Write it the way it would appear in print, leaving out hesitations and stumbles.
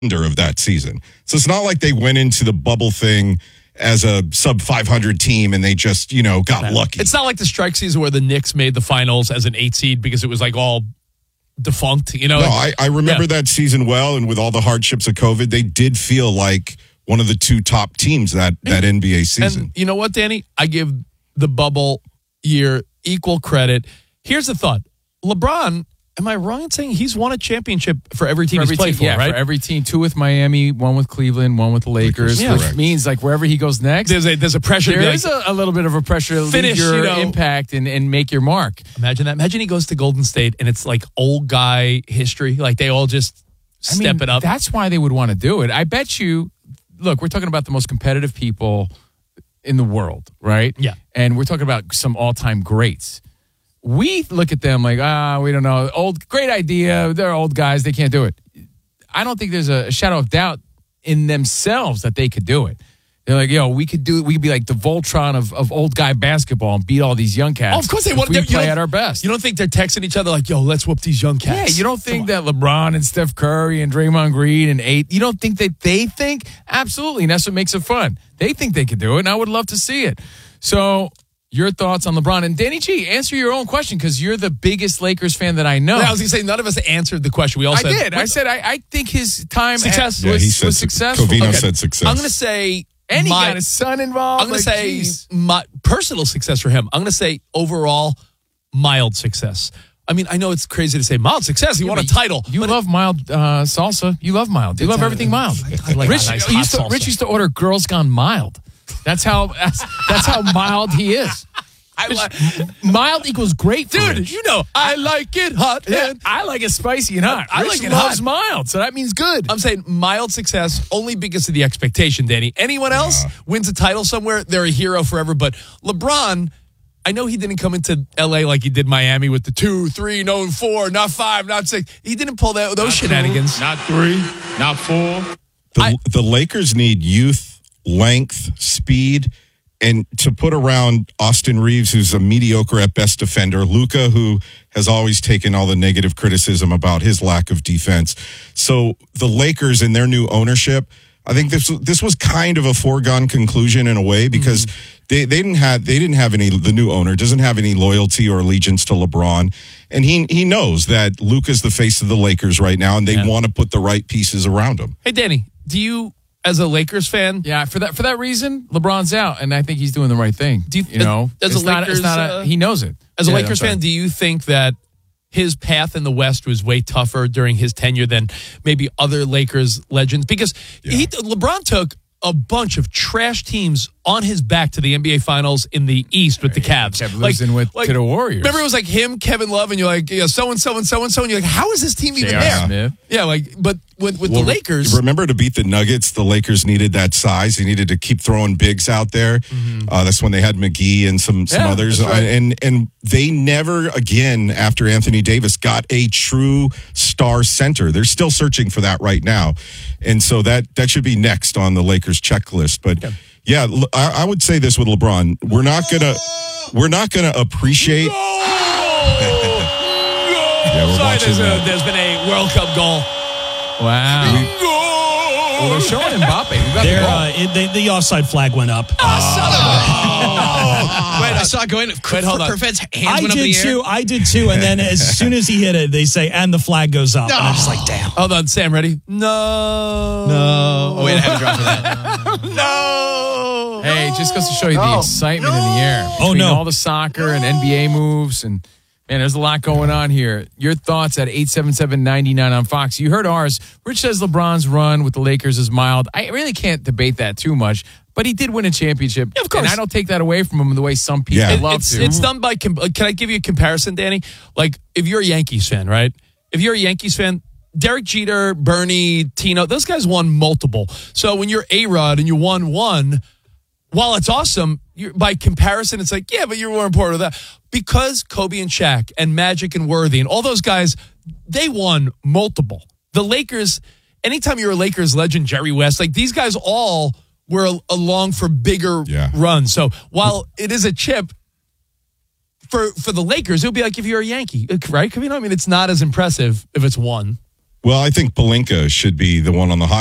of that season. So it's not like they went into the bubble thing as a sub 500 team and they just, got lucky. It's not like the strike season where the Knicks made the finals as an 8 seed because it was like all defunct, No, I remember that season well, and with all the hardships of COVID, they did feel like one of the 2 top teams that NBA season. And you know what, Danny? I give the bubble year equal credit. Here's the thought. LeBron, am I wrong in saying he's won a championship for every team he's played for, right? For every team. 2 with Miami, 1 with Cleveland, 1 with the Lakers, which means like wherever he goes next, there's a pressure. There is a little bit of a pressure to finish leave your impact and make your mark. Imagine that. Imagine he goes to Golden State and it's like old guy history. Like they all just step it up. That's why they would want to do it. I bet you, look, we're talking about the most competitive people in the world, right? Yeah. And we're talking about some all-time greats. We look at them like, we don't know. Great idea. They're old guys. They can't do it. I don't think there's a shadow of doubt in themselves that they could do it. They're like, we could do it. We could be like the Voltron of old guy basketball and beat all these young cats. Oh, of course they want to play at our best. You don't think they're texting each other like, let's whoop these young cats? Yeah, you don't think that LeBron and Steph Curry and Draymond Green and you don't think that they think? Absolutely. And that's what makes it fun. They think they could do it, and I would love to see it. So your thoughts on LeBron. And Danny G, answer your own question because you're the biggest Lakers fan that I know. Yeah, I was going to say, none of us answered the question. We all said. I did. I said, I think his time success was successful. Covino said success. I'm going to say... And he got his son involved. I'm going to say my personal success for him. I'm going to say overall mild success. I mean, I know it's crazy to say mild success. He won a title. You love mild salsa. You love mild. You love everything mild. I like Rich, nice Rich used to order Girls Gone Mild. That's how mild he is. Mild equals great for Dude, Rich. I like it hot. Yeah, I like it spicy and hot. I Rich like it loves hot. mild, so that means good. I'm saying mild success only because of the expectation, Danny. Anyone else wins a title somewhere, they're a hero forever. But LeBron, I know he didn't come into L.A. like he did Miami with the 2, 3, no 4, not 5, not 6. He didn't pull those shenanigans. Not 3, not 4. The Lakers need youth, length, speed, and to put around Austin Reeves, who's a mediocre at best defender, Luka, who has always taken all the negative criticism about his lack of defense. So the Lakers and their new ownership, I think this was kind of a foregone conclusion in a way because they didn't have any. The new owner doesn't have any loyalty or allegiance to LeBron, and he knows that Luka's the face of the Lakers right now, and they want to put the right pieces around him. Hey, Danny, do you? As a Lakers fan, for that reason, LeBron's out, and I think he's doing the right thing. He knows it. As a Lakers fan, do you think that his path in the West was way tougher during his tenure than maybe other Lakers legends? Because LeBron took a bunch of trash teams on his back to the NBA Finals in the East with the Cavs. Kept losing to the Warriors. Remember, it was like him, Kevin Love, and you're like, so-and-so and so-and-so, and you're like, how is this team even there? Smith. Yeah, but with the Lakers. Remember, to beat the Nuggets, the Lakers needed that size. They needed to keep throwing bigs out there. That's when they had McGee and some others. Right. And they never, again, after Anthony Davis, got a true star center. They're still searching for that right now. And so that should be next on the Lakers checklist. But yeah, I would say this with LeBron: we're not gonna appreciate. There's been a World Cup goal. Wow. Well, they're showing Mbappe. The offside flag went up. Wait, I saw it going. Wait, hold on. Hands went up in the air. I did too. And then as soon as he hit it, they say, and the flag goes up. And I'm just like, damn. Hold on, Sam, ready? No. Oh, wait, I haven't dropped for that. No. Hey, it just goes to show you the excitement in the air. Between all the soccer and NBA moves and... Man, there's a lot going on here. Your thoughts at 877-99 on Fox. You heard ours. Rich says LeBron's run with the Lakers is mild. I really can't debate that too much, but he did win a championship. Yeah, of course. And I don't take that away from him the way some people love to. It's done by, can I give you a comparison, Danny? Like, if you're a Yankees fan, right? If you're a Yankees fan, Derek Jeter, Bernie, Tino, those guys won multiple. So when you're A-Rod and you won one, while it's awesome, by comparison, it's like, yeah, but you're more important than that. Because Kobe and Shaq and Magic and Worthy and all those guys, they won multiple. The Lakers, anytime you're a Lakers legend, Jerry West, like these guys all were along for bigger runs. So while it is a chip for the Lakers, it would be like if you're a Yankee, right? I mean, it's not as impressive if it's one. Well, I think Pelinka should be the one on the hot